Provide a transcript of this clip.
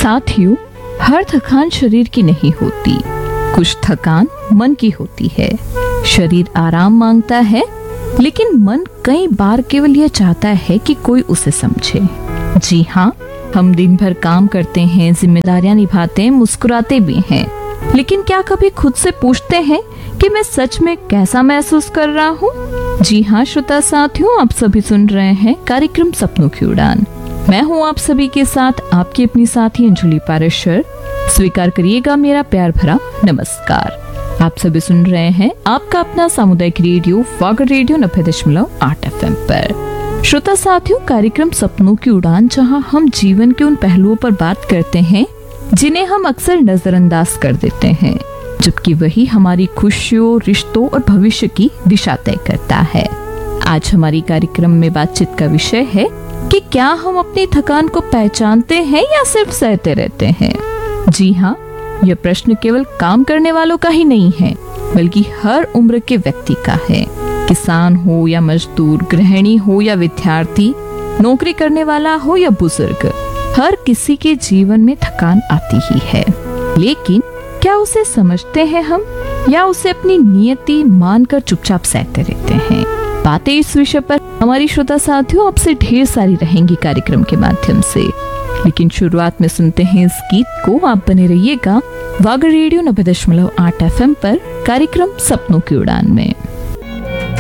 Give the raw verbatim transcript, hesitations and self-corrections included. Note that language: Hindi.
साथियों, हर थकान शरीर की नहीं होती, कुछ थकान मन की होती है। शरीर आराम मांगता है, लेकिन मन कई बार केवल यह चाहता है कि कोई उसे समझे। जी हाँ, हम दिन भर काम करते हैं, जिम्मेदारियां निभाते हैं, मुस्कुराते भी हैं, लेकिन क्या कभी खुद से पूछते हैं कि मैं सच में कैसा महसूस कर रहा हूँ? जी हाँ श्रोता साथियों, आप सभी सुन रहे हैं कार्यक्रम सपनों की उड़ान। मैं हूँ आप सभी के साथ आपकी अपनी साथी अंजुली पारेशर। स्वीकार करिएगा मेरा प्यार भरा नमस्कार। आप सभी सुन रहे हैं आपका अपना सामुदायिक रेडियो वागर रेडियो नब्बे दशमलव आठ एफ एम पर। श्रोता साथियों, कार्यक्रम सपनों की उड़ान, जहां हम जीवन के उन पहलुओं पर बात करते हैं जिन्हें हम अक्सर नजरअंदाज कर देते हैं, जबकि वही हमारी खुशियों, रिश्तों और भविष्य की दिशा तय करता है। आज हमारी कार्यक्रम में बातचीत का विषय है कि क्या हम अपनी थकान को पहचानते हैं या सिर्फ सहते रहते हैं। जी हाँ, यह प्रश्न केवल काम करने वालों का ही नहीं है, बल्कि हर उम्र के व्यक्ति का है। किसान हो या मजदूर, गृहिणी हो या विद्यार्थी, नौकरी करने वाला हो या बुजुर्ग, हर किसी के जीवन में थकान आती ही है। लेकिन क्या उसे समझते हैं हम, या उसे अपनी नियति मानकर चुपचाप सहते रहते हैं? बातें इस विषय पर हमारी श्रोता साथियों आपसे ढेर सारी रहेंगी कार्यक्रम के माध्यम से, लेकिन शुरुआत में सुनते हैं इस गीत को। आप बने रहिएगा वागर रेडियो नब्बे दशमलव आठ एफ एम पर कार्यक्रम सपनों की उड़ान में।